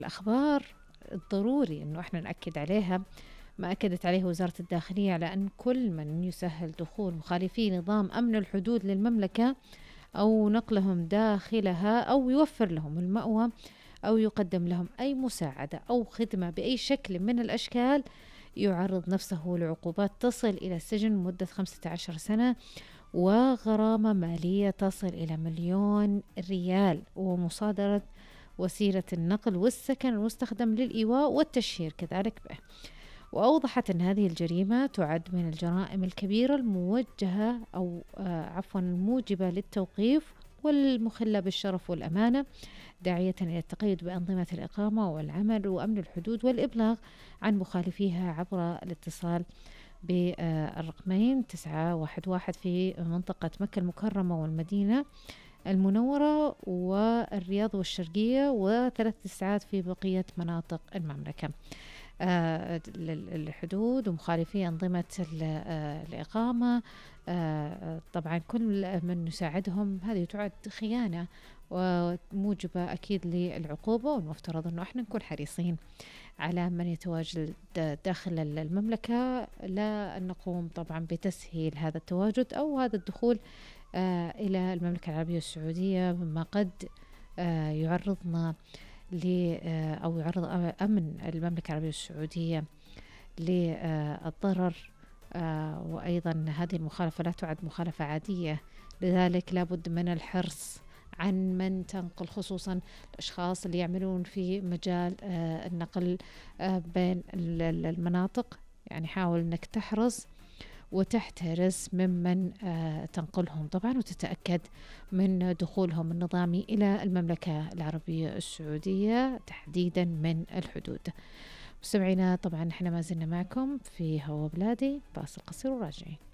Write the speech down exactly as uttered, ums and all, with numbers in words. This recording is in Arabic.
الأخبار الضروري إنه إحنا نأكد عليها، ما أكدت عليه وزارة الداخلية على أن كل من يسهل دخول مخالفي نظام أمن الحدود للمملكة أو نقلهم داخلها أو يوفر لهم المأوى أو يقدم لهم أي مساعدة أو خدمة بأي شكل من الأشكال يعرض نفسه لعقوبات تصل إلى السجن مدة خمسة عشر سنة وغرامة مالية تصل إلى مليون ريال ومصادرة وسيلة النقل والسكن المستخدم للإيواء والتشهير كذلك به. وأوضحت أن هذه الجريمة تعد من الجرائم الكبيرة الموجهة أو آه عفوا الموجبة للتوقيف والمخلة بالشرف والأمانة، داعية إلى التقيد بأنظمة الإقامة والعمل وأمن الحدود والإبلاغ عن مخالفيها عبر الاتصال بالرقمين تسعة واحد واحد في منطقة مكة المكرمة والمدينة المنورة والرياض والشرقية، وثلاث ساعات في بقية مناطق المملكة. آه الحدود ومخالفي أنظمة آه الإقامة، آه طبعا كل من يساعدهم هذه تعد خيانة وموجبة أكيد للعقوبة، والمفترض أنه إحنا نكون حريصين على من يتواجد داخل المملكة، لا أن نقوم طبعا بتسهيل هذا التواجد أو هذا الدخول آه إلى المملكة العربية السعودية، مما قد آه يعرضنا ل آه أو يعرض أمن المملكة العربية السعودية للضرر. آه وأيضا هذه المخالفة لا تعد مخالفة عادية، لذلك لابد من الحرص عن من تنقل، خصوصا الأشخاص اللي يعملون في مجال آه النقل آه بين المناطق. يعني حاول أنك تحرص وتحترس ممن آه تنقلهم طبعا، وتتأكد من دخولهم النظامي إلى المملكة العربية السعودية تحديدا من الحدود. مستمعينا طبعا احنا ما زلنا معكم في هوا بلادي، فاصل قصير وراجعين.